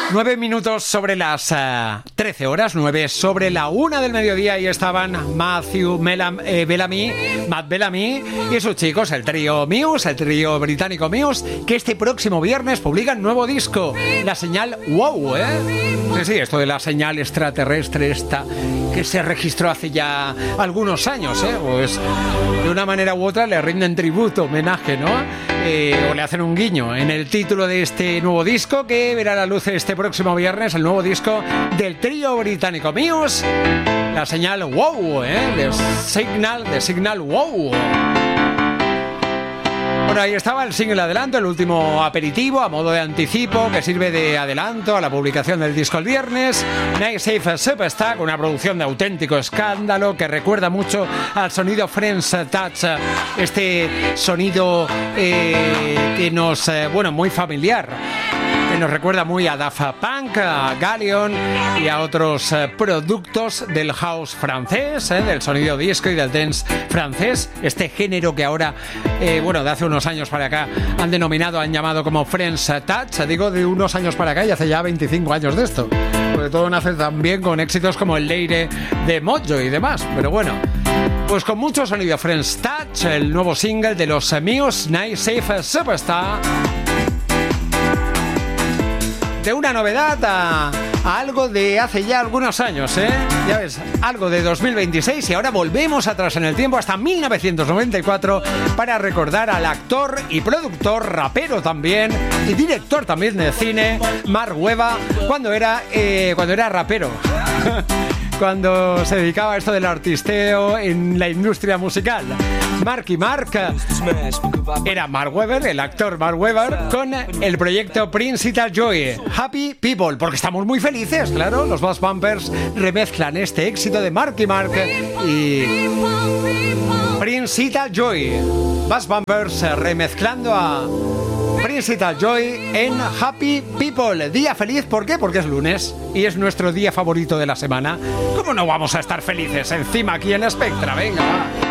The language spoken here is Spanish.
9 minutos sobre las 13 horas, 9 sobre la 1 del mediodía, y estaban Matt Bellamy y sus chicos, el trío Muse, el trío británico Muse, que este próximo viernes publican nuevo disco, La Señal Wow, Sí, esto de la señal extraterrestre esta que se registró hace ya algunos años, pues de una manera u otra le rinden tributo, homenaje, ¿no? O le hacen un guiño en el título de este nuevo disco que verá la luz este próximo viernes, el nuevo disco del trío británico Muse, La Señal Wow, de Signal Wow. Bueno, ahí estaba el single adelanto, el último aperitivo a modo de anticipo que sirve de adelanto a la publicación del disco el viernes. Nice Safe Superstar, con una producción de auténtico escándalo que recuerda mucho al sonido Friends Touch, este sonido que nos, muy familiar, que nos recuerda muy a Daft Punk, a Gallion y a otros productos del house francés, del sonido disco y del dance francés, este género que ahora, de hace unos años para acá han llamado como Friends Touch. Digo de unos años para acá y hace ya 25 años de esto, porque todo nace también con éxitos como el Leire de Mojo y demás, pero bueno, pues con mucho sonido Friends Touch, el nuevo single de los Muse, Nice Safe Superstar, de una novedad a algo de hace ya algunos años, ya ves, algo de 2026, y ahora volvemos atrás en el tiempo hasta 1994 para recordar al actor y productor, rapero también y director también de cine, Mark Webber, cuando era rapero. Cuando se dedicaba a esto del artisteo en la industria musical. Marky Mark era Mark Webber, el actor Mark Webber, con el proyecto Principal Joy, Happy People, porque estamos muy felices, claro. Los Bass Bumpers remezclan este éxito de Marky Mark y Principal Joy. Bass Bumpers remezclando a Principal Joy en Happy People. Día feliz, ¿por qué? Porque es lunes y es nuestro día favorito de la semana. ¿Cómo no vamos a estar felices encima aquí en Spectra? Venga, va.